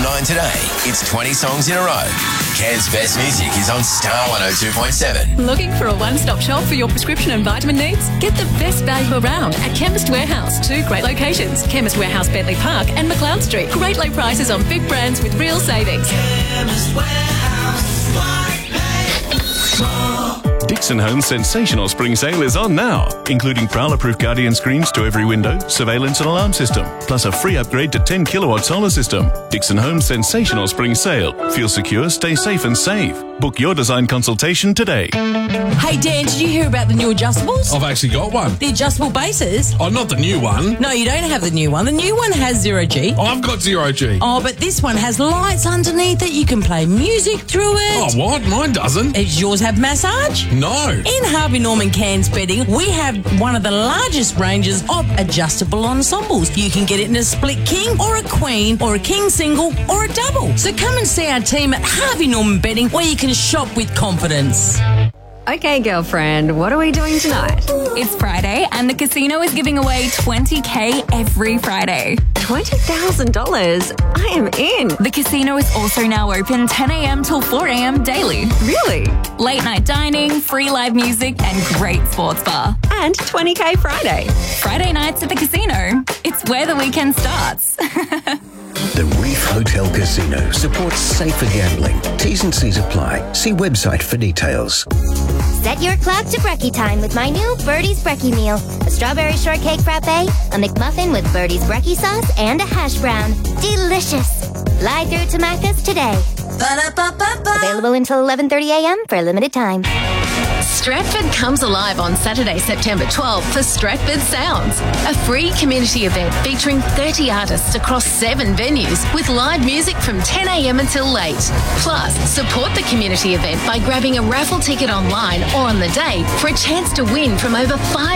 9 today, it's 20 songs in a row. Cairns' best music is on Star 102.7. Looking for a one-stop shop for your prescription and vitamin needs? Get the best value around at Chemist Warehouse. 2 great locations, Chemist Warehouse, Bentley Park and McLeod Street. Great low prices on big brands with real savings. Chemist Warehouse. Dixon Home's sensational spring sale is on now, including Prowler-proof Guardian screens to every window, surveillance and alarm system, plus a free upgrade to 10 kilowatt solar system. Dixon Home's sensational spring sale. Feel secure, stay safe and save. Book your design consultation today. Hey Dan, did you hear about the new adjustables? I've actually got one. The adjustable bases? Oh, not the new one. No, you don't have the new one. The new one has 0 G. I've got 0 G. Oh, but this one has lights underneath it. You can play music through it. Oh, what? Mine doesn't. Does yours have massage? No. In Harvey Norman Cairns Bedding, we have one of the largest ranges of adjustable ensembles. You can get it in a split king or a queen or a king single or a double. So come and see our team at Harvey Norman Bedding where you can shop with confidence. Okay, girlfriend, what are we doing tonight? It's Friday and the casino is giving away $20,000 every Friday. $20,000? I am in. The casino is also now open 10 a.m. till 4 a.m. daily. Really? Late night dining, free live music and great sports bar. And $20,000 Friday. Friday nights at the casino. It's where the weekend starts. The Reef Hotel Casino supports safer gambling. T's and C's apply. See website for details. Set your clock to brekkie time with my new Birdie's Brekkie meal. A strawberry shortcake frappe, a McMuffin with Birdie's Brekkie sauce, and a hash brown. Delicious. Fly through to Macca's today. Ba-da-ba-ba-ba. Available until 11:30 a.m. for a limited time. Stratford comes alive on Saturday, September 12th for Stratford Sounds, a free community event featuring 30 artists across 7 venues with live music from 10 a.m. until late. Plus, support the community event by grabbing a raffle ticket online or on the day for a chance to win from over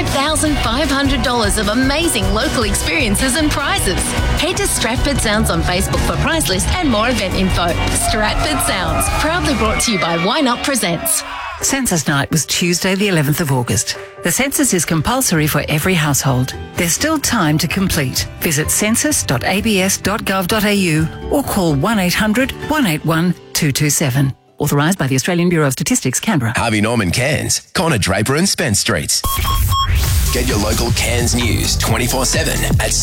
$5,500 of amazing local experiences and prizes. Head to Stratford Sounds on Facebook for prize list and more event info. Stratford Sounds, proudly brought to you by Why Not Presents. Census night was Tuesday the 11th of August. The census is compulsory for every household. There's still time to complete. Visit census.abs.gov.au or call 1800 181 227. Authorised by the Australian Bureau of Statistics, Canberra. Harvey Norman Cairns, Connor Draper and Spence Streets. Get your local Cairns news 24/7 at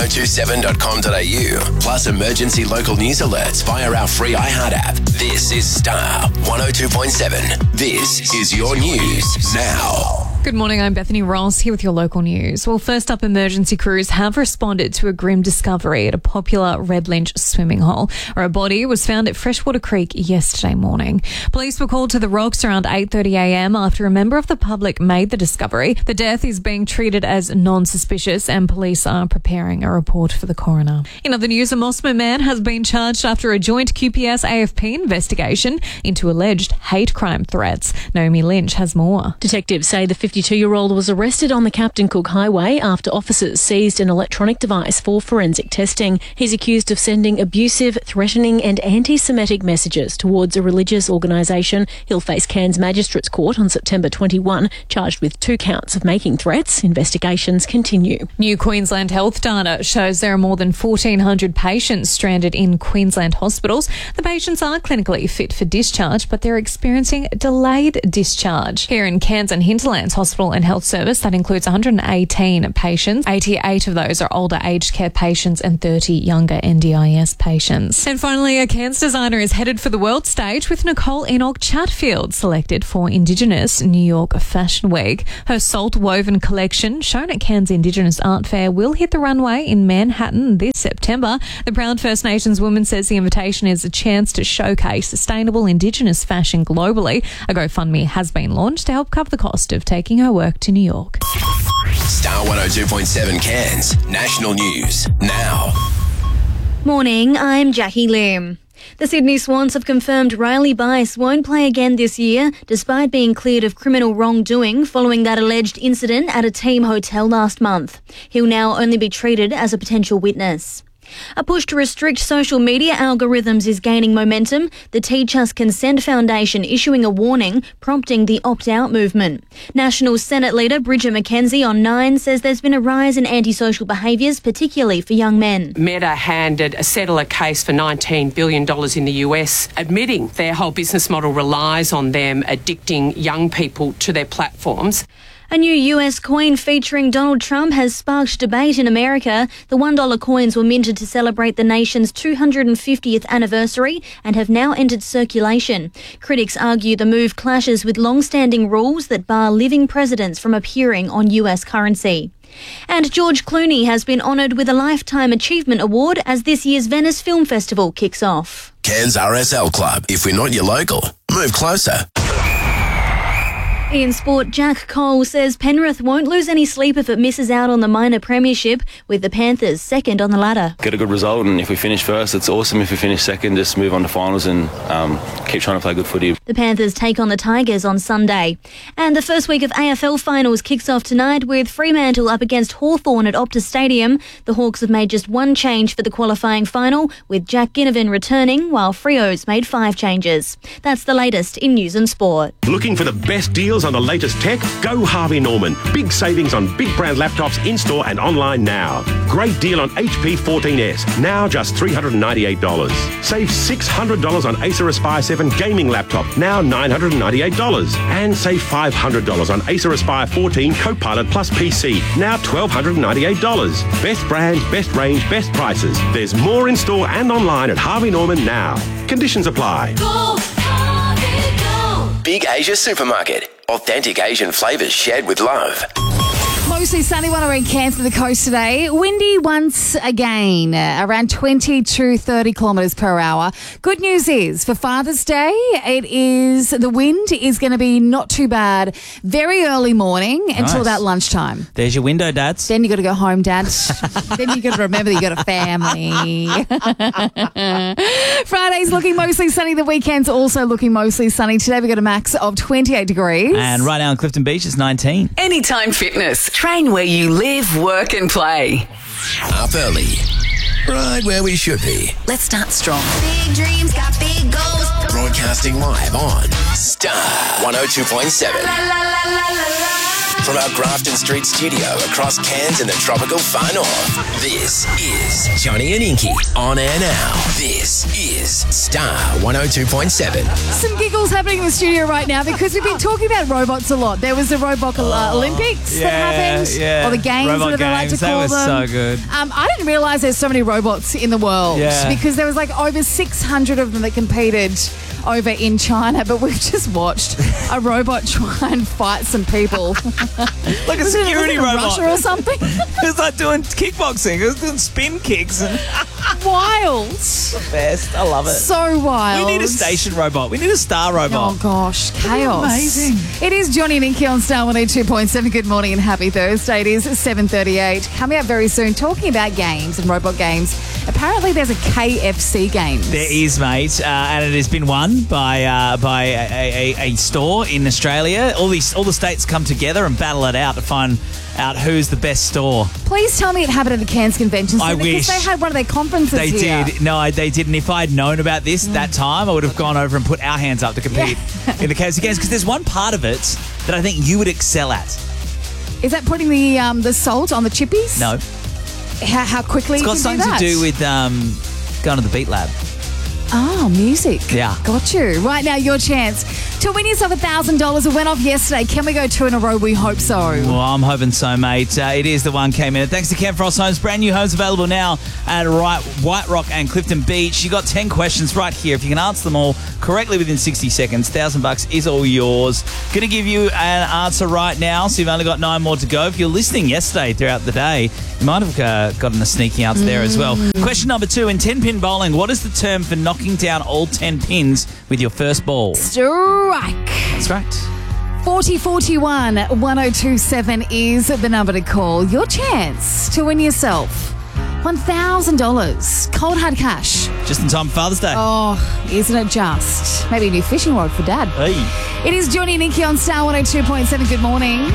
star1027.com.au. Plus emergency local news alerts via our free iHeart app. This is Star 102.7. This is your news now. Good morning, I'm Bethany Ross here with your local news. Well, first up, emergency crews have responded to a grim discovery at a popular Red Lynch swimming hole, where a body was found at Freshwater Creek yesterday morning. Police were called to the rocks around 8:30 a.m. after a member of the public made the discovery. The death is being treated as non-suspicious and police are preparing a report for the coroner. In other news, a Mosman man has been charged after a joint QPS-AFP investigation into alleged hate crime threats. Naomi Lynch has more. Detectives say the 52-year-old was arrested on the Captain Cook Highway after officers seized an electronic device for forensic testing. He's accused of sending abusive, threatening and anti-Semitic messages towards a religious organisation. He'll face Cairns Magistrates Court on September 21, charged with 2 counts of making threats. Investigations continue. New Queensland health data shows there are more than 1,400 patients stranded in Queensland hospitals. The patients are clinically fit for discharge, but they're experiencing delayed discharge. Here in Cairns and Hinterlands Hospital and Health Service, that includes 118 patients. 88 of those are older aged care patients and 30 younger NDIS patients. And finally, a Cairns designer is headed for the world stage with Nicole Enoch Chatfield selected for Indigenous New York Fashion Week. Her salt woven collection, shown at Cairns Indigenous Art Fair, will hit the runway in Manhattan this September. The proud First Nations woman says the invitation is a chance to showcase sustainable Indigenous fashion globally. A GoFundMe has been launched to help cover the cost of taking her work to New York. Star 102.7 Cairns, national news now. Morning, I'm Jackie Lim. The Sydney Swans have confirmed Riley Bice won't play again this year, despite being cleared of criminal wrongdoing following that alleged incident at a team hotel last month. He'll now only be treated as a potential witness. A push to restrict social media algorithms is gaining momentum, the Teach Us Consent Foundation issuing a warning, prompting the opt-out movement. National Senate Leader Bridget McKenzie on 9 says there's been a rise in antisocial behaviours, particularly for young men. Meta handed a settler case for $19 billion in the US, admitting their whole business model relies on them addicting young people to their platforms. A new US coin featuring Donald Trump has sparked debate in America. The $1 coins were minted to celebrate the nation's 250th anniversary and have now entered circulation. Critics argue the move clashes with long-standing rules that bar living presidents from appearing on US currency. And George Clooney has been honoured with a Lifetime Achievement Award as this year's Venice Film Festival kicks off. Cairns RSL Club. If we're not your local, move closer. In sport, Jack Cole says Penrith won't lose any sleep if it misses out on the minor premiership, with the Panthers second on the ladder. Get a good result, and if we finish first, it's awesome. If we finish second, just move on to finals and keep trying to play good footy. The Panthers take on the Tigers on Sunday. And the first week of AFL finals kicks off tonight with Fremantle up against Hawthorn at Optus Stadium. The Hawks have made just one change for the qualifying final, with Jack Ginnivan returning, while Freo's made 5 changes. That's the latest in news and sport. Looking for the best deals on the latest tech? Go Harvey Norman. Big savings on big brand laptops in-store and online now. Great deal on HP 14S, now just $398. Save $600 on Acer Aspire 7 gaming laptop, now $998. And save $500 on Acer Aspire 14 Copilot Plus PC, now $1,298. Best brands, best range, best prices. There's more in-store and online at Harvey Norman now. Conditions apply. Go, Harvey, go. Big Asia Supermarket. Authentic Asian flavours shared with love. Mostly sunny one around Cairns to the coast today. Windy once again, around 20 to 30 kilometres per hour. Good news is, for Father's Day, the wind is going to be not too bad. Very early morning until about lunchtime. There's your window, Dads. Then you got to go home, Dad. Then you got to remember that you got a family. Friday's looking mostly sunny. The weekend's also looking mostly sunny. Today we got a max of 28 degrees. And right now in Clifton Beach, it's 19. Anytime Fitness. Train where you live, work and play. Up early. Right where we should be. Let's start strong. Big dreams got big goals. Broadcasting live on Star 102.7. From our Grafton Street studio across Cairns and the tropical far north, this is Johnny and Inky on air now. This is Star 102.7. Some giggles happening in the studio right now because we've been talking about robots a lot. There was the Robot Olympics that happened, or the games, Robot whatever they like to call them. That was so good. I didn't realise there's so many robots in the world because there was like over 600 of them that competed over in China, but we've just watched a robot try and fight some people. Like a security robot. Russia or something. It was like doing kickboxing. It was doing spin kicks. And wild. The best. I love it. So wild. We need a station robot. We need a star robot. Oh, gosh. Chaos. Amazing. It is Johnny and Inky on Star 102.7. Good morning and happy Thursday. It is 7:38. Coming up very soon, talking about games and robot games. Apparently there's a KFC game. There is, mate. And it has been won by a store in Australia. All the states come together and battle it out to find out who's the best store. Please tell me it happened at the Cairns Convention Centre. I wish. Because they had one of their conferences here. They did. No, they didn't. If I had known about this that time, I would have gone over and put our hands up to compete in the KFC games, because there's one part of it that I think you would excel at. Is that putting the salt on the chippies? No. How quickly it's you got can do that? something to do with going to the Beat Lab. Oh, music. Yeah. Got you. Right now, your chance to win yourself $1,000. It went off yesterday. Can we go 2 in a row? We hope so. Well, I'm hoping so, mate. It is the 1K minute. Thanks to Ken Frost Homes. Brand new homes available now at White Rock and Clifton Beach. You got 10 questions right here. If you can answer them all correctly within 60 seconds, $1,000 is all yours. Going to give you an answer right now, so you've only got 9 more to go. If you're listening yesterday throughout the day, you might have gotten a sneaky answer there as well. Question number 2. In 10-pin bowling, what is the term for knocking down all 10 pins with your first ball? Strike. That's right. 4041 1027 is the number to call. Your chance to win yourself $1,000. Cold hard cash. Just in time for Father's Day. Oh, isn't it just? Maybe a new fishing rod for Dad. Hey. It is Johnny and Inky on Star 102.7. Good morning.